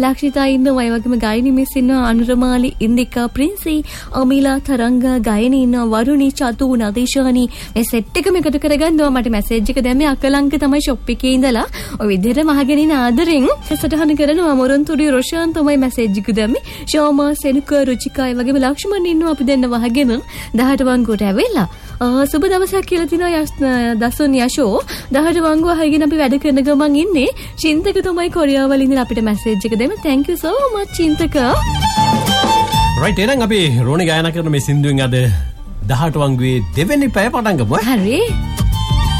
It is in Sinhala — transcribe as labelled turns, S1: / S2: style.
S1: ලක්ෂිතා ඉන්නවා. ඒ වගේම ගායනි මිස් ඉන්නවා. අනුරමාලි, ඉන්දිකා, ප්‍රින්සි, අමිලා, තරංග, ගායනි ඉන්නවා. වරුණි, චතු, නදීශානි මේ සෙට් එකම එකතු කරගන්නවා. මට මැසේජ් එක දැම්මේ අකලංක තමයි ෂොප් එකේ ඉඳලා. ඔය විදිහට මහගෙන ඉන ආදරෙන් සටහන කරනවා. මොරොන්තුඩි රොෂාන් තමයි මැසේජ් එක දැම්මේ. ශෝමා, සෙනුක, රුචිකා ඒ වගේම ලක්ෂ්මන් ඉන්නවා. අපි දෙන්න වහගෙන 18 වංගුවට ඇවිල්ලා. සුබ දවසක් කියලා තිනවා දසුන් යෂෝ. 18 වංගුව අහගෙන අපි වැඩ කරන ගමන් ඉන්නේ. චින්තක තමයි කොරියාවල ඉඳලා අපිට මැසේජ් එක දෙන්න. thank you so much Chinthaka.
S2: right එහෙනම් අපි රෝණි ගායනා කරන මේ සින්දුවෙන් අද 18 වංගුවේ දෙවෙනි පැය පටන් ගමු.
S1: හරි.